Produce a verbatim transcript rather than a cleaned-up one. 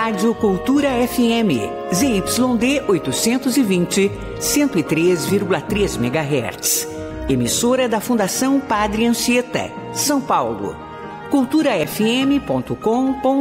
Rádio Cultura F M, Z Y D oitocentos e vinte, cento e três vírgula três megahertz. Emissora da Fundação Padre Anchieta, São Paulo. cultura f m ponto com ponto br